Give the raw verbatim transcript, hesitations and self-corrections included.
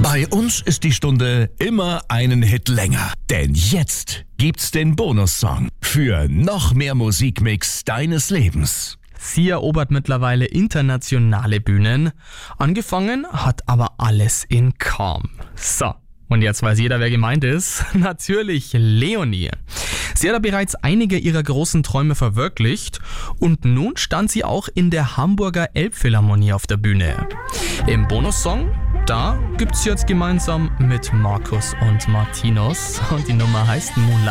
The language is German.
Bei uns ist die Stunde immer einen Hit länger. Denn jetzt gibt's den Bonussong für noch mehr Musikmix deines Lebens. Sie erobert mittlerweile internationale Bühnen. Angefangen hat aber alles in Calm. So, und jetzt weiß jeder, wer gemeint ist. Natürlich Leonie. Sie hat bereits einige ihrer großen Träume verwirklicht und nun stand sie auch in der Hamburger Elbphilharmonie auf der Bühne. Im Bonussong, da gibt's jetzt gemeinsam mit Markus und Martinus und die Nummer heißt Moonlight.